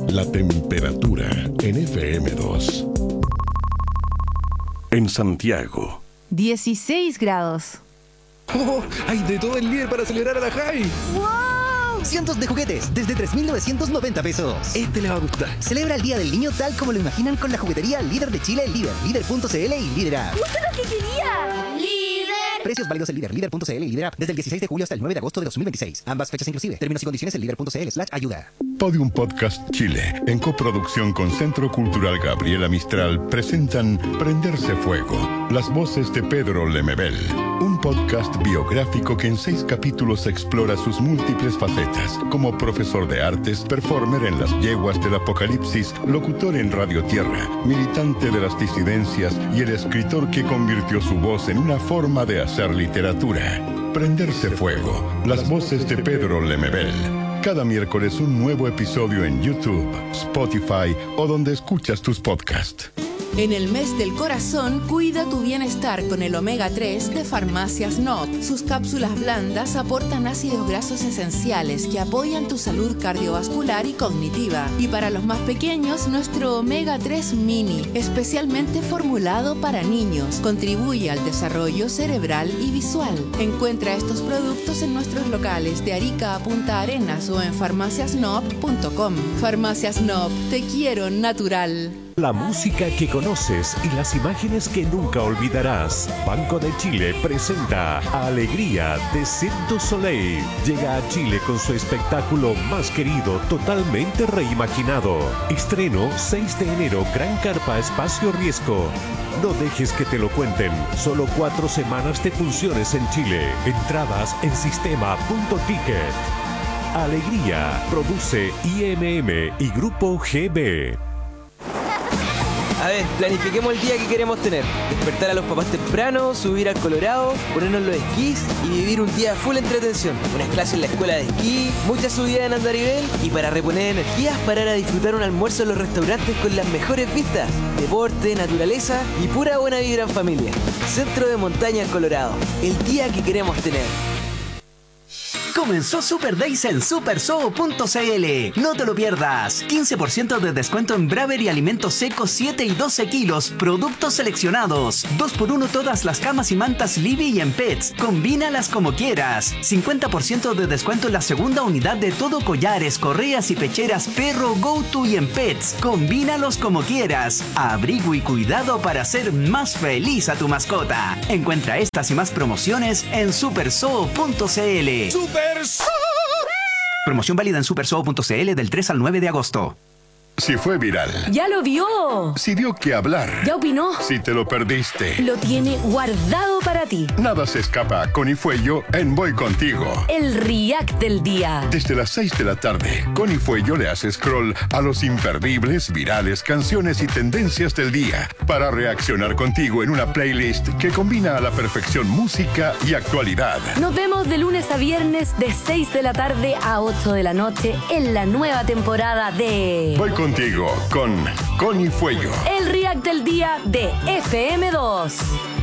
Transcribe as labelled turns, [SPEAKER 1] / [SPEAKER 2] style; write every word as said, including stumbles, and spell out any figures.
[SPEAKER 1] La temperatura en F M dos. En Santiago,
[SPEAKER 2] dieciséis grados.
[SPEAKER 3] ¡Oh! ¡Hay de todo el Líder para celebrar a la Jai!
[SPEAKER 4] ¡Wow! Cientos de juguetes desde tres mil novecientos noventa pesos.
[SPEAKER 3] Este le va a gustar.
[SPEAKER 4] Celebra el Día del Niño tal como lo imaginan con la juguetería Líder de Chile, Líder, Líder punto c l y Líder App.
[SPEAKER 5] ¡Justo lo que quería! ¡Líder!
[SPEAKER 4] Precios válidos en Líder, Líder punto c l y Líder App desde el dieciséis de julio hasta el nueve de agosto de dos mil veintiséis. Ambas fechas inclusive. Términos y condiciones en líder punto c l slash ayuda.
[SPEAKER 1] Podium Podcast Chile, en coproducción con Centro Cultural Gabriela Mistral, presentan Prenderse Fuego, las voces de Pedro Lemebel, un podcast biográfico que en seis capítulos explora sus múltiples facetas, como profesor de artes, performer en las yeguas del apocalipsis, locutor en Radio Tierra, militante de las disidencias y el escritor que convirtió su voz en una forma de hacer literatura. Prenderse Fuego, las voces de Pedro Lemebel. Cada miércoles un nuevo episodio en YouTube, Spotify o donde escuchas tus podcasts.
[SPEAKER 6] En el mes del corazón, cuida tu bienestar con el omega tres de Farmacias N O P. Sus cápsulas blandas aportan ácidos grasos esenciales que apoyan tu salud cardiovascular y cognitiva. Y para los más pequeños, nuestro omega tres Mini, especialmente formulado para niños, contribuye al desarrollo cerebral y visual. Encuentra estos productos en nuestros locales de Arica a Punta Arenas o en farmacias nop punto com. Farmacias N O P, te quiero natural.
[SPEAKER 7] La música que conoces y las imágenes que nunca olvidarás. Banco de Chile presenta Alegría de Cirque du Soleil. Llega a Chile con su espectáculo más querido, totalmente reimaginado. Estreno seis de enero, Gran Carpa Espacio Riesgo. No dejes que te lo cuenten. Solo cuatro semanas de funciones en Chile. Entradas en sistema punto ticket. Alegría produce I M M y Grupo G B.
[SPEAKER 8] A ver, planifiquemos el día que queremos tener. Despertar a los papás temprano, subir al Colorado, ponernos los esquís y vivir un día full entretención. Unas clases en la escuela de esquí, muchas subidas en andarivel y para reponer energías, parar a disfrutar un almuerzo en los restaurantes con las mejores vistas. Deporte, naturaleza y pura buena vibra en familia. Centro de Montaña en Colorado. El día que queremos tener.
[SPEAKER 9] Comenzó Super Days en super zoo punto c l. No te lo pierdas. quince por ciento de descuento en Braver y alimentos secos siete y doce kilos. Productos seleccionados. dos por uno todas las camas y mantas Libby y en Pets. Combínalas como quieras. cincuenta por ciento de descuento en la segunda unidad de todo collares, correas y pecheras Perro, GoTo y en Pets. Combínalos como quieras. Abrigo y cuidado para hacer más feliz a tu mascota. Encuentra estas y más promociones en super zoo punto c l.
[SPEAKER 3] ¡Super!
[SPEAKER 9] Promoción válida en super zoo punto c l del tres al nueve de agosto.
[SPEAKER 1] Si fue viral.
[SPEAKER 2] ¡Ya lo vio!
[SPEAKER 1] Si dio que hablar.
[SPEAKER 2] ¡Ya opinó!
[SPEAKER 1] Si te lo perdiste.
[SPEAKER 2] Lo tiene guardado para ti.
[SPEAKER 1] Nada se escapa con Ifuello en Voy Contigo.
[SPEAKER 2] El React del día.
[SPEAKER 1] Desde las seis de la tarde, con Ifuello le hace scroll a los imperdibles, virales, canciones y tendencias del día para reaccionar contigo en una playlist que combina a la perfección música y actualidad.
[SPEAKER 2] Nos vemos de lunes a viernes de seis de la tarde a ocho de la noche en la nueva temporada de
[SPEAKER 1] Voy Contigo con Connie Fuello.
[SPEAKER 2] El React del día de F M dos.